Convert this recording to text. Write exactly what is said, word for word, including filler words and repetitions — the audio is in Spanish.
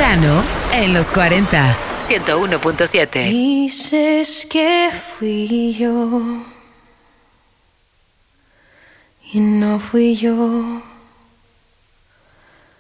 verano en los cuarenta. ciento uno punto siete. Dices que fui yo y no fui yo.